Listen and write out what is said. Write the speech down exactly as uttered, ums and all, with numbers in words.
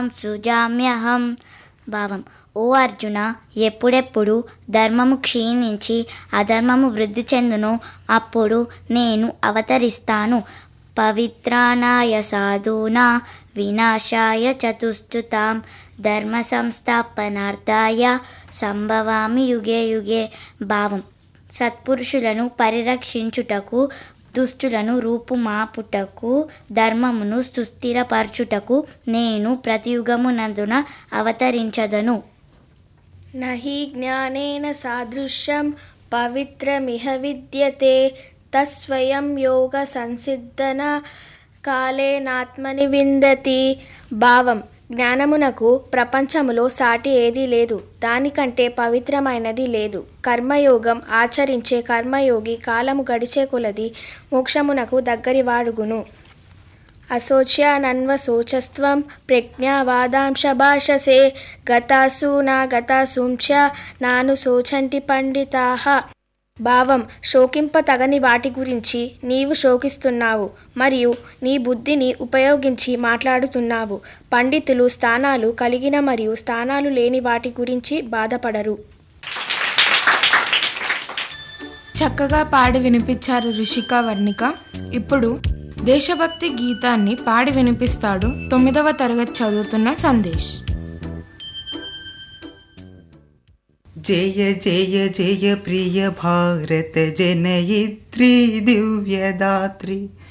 సృజామ్యహం. భావం: ఓ అర్జున, ఎప్పుడెప్పుడు ధర్మము క్షీణించి అధర్మము వృద్ధి చెందునో అప్పుడు నేను అవతరిస్తాను. పవిత్రాణాయ సాధూనా వినాశాయ చతుష్టుతాం ధర్మ సంస్థాపనార్థాయ సంభవామి యుగే యుగే. భావం: సత్పురుషులను పరిరక్షించుటకు, దుష్టులను రూపుమాపుటకు, ధర్మమును సుస్థిరపరచుటకు నేను ప్రతియుగమునందున అవతరించదను. నహి జ్ఞానేన సాదృశ్యం పవిత్రమిహ విద్యతే తస్వయం యోగ సంసిద్ధన కాలేనాత్మని విందతి. భావం: జ్ఞానమునకు ప్రపంచములో సాటి ఏదీ లేదు, దానికంటే పవిత్రమైనది లేదు. కర్మయోగం ఆచరించే కర్మయోగి కాలము గడిచే కొలది మోక్షమునకు దగ్గరి వాడుగును. అశోచ్యానన్వశోచస్త్వం ప్రజ్ఞావాదాంశ భాషసే గతాసు నా గతాసుంచ నాను శోచంటి పండితాః. భావం: శోకింప తగని వాటి గురించి నీవు శోకిస్తున్నావు మరియు నీ బుద్ధిని ఉపయోగించి మాట్లాడుతున్నావు. పండితులు స్థానాలు కలిగిన మరియు స్థానాలు లేని వాటి గురించి బాధపడరు. చక్కగా పాడి వినిపించారు రిషిక, వర్ణిక. ఇప్పుడు దేశభక్తి గీతాన్ని పాడి వినిపిస్తాడు తొమ్మిదవ తరగతి చదువుతున్న సందేశ్. జయ జయ జయ ప్రియ భారత జనయిత్రి దివ్యదాత్రి